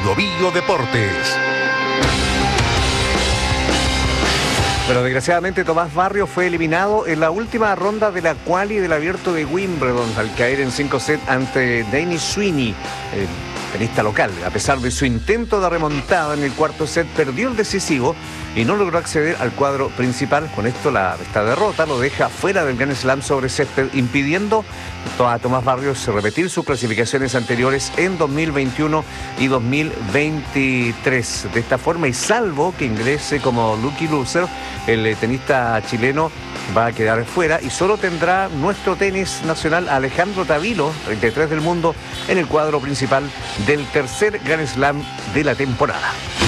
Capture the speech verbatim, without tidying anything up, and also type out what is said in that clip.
Bio Bio Deportes. Pero desgraciadamente Tomás Barrios fue eliminado en la última ronda de la quali del Abierto de Wimbledon al caer en cinco sets ante Danny Sweeney, el tenista local. A pesar de su intento de remontada en el cuarto set, perdió el decisivo y no logró acceder al cuadro principal. Con esto, la, esta derrota lo deja fuera del Grand Slam sobre césped, impidiendo a Tomás Barrios repetir sus clasificaciones anteriores en dos mil veintiuno y dos mil veintitrés. De esta forma, y salvo que ingrese como lucky loser, el tenista chileno va a quedar fuera y solo tendrá nuestro tenis nacional Alejandro Tavilo, treinta y tres del mundo, en el cuadro principal del tercer Grand Slam de la temporada.